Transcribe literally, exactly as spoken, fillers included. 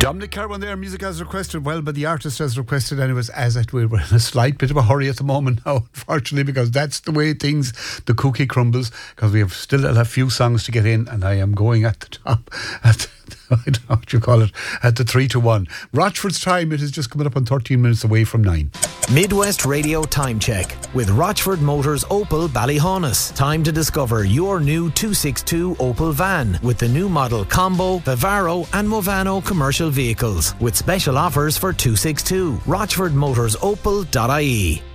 Dominic Carwin there, music as requested, well, but the artist as requested anyways, as it we we're in a slight bit of a hurry at the moment now, unfortunately, because that's the way things, the cookie crumbles, because we have still a few songs to get in, and I am going at the top, at the, I don't know what you call it, at the three to one. Rochford's time, it is just coming up on thirteen minutes away from nine. Midwest Radio Time Check with Rochford Motors Opel Ballyhaunis. Time to discover your new two sixty-two Opel van with the new model Combo, Vivaro and Movano commercial vehicles with special offers for two sixty-two. rochford motors opel dot I E.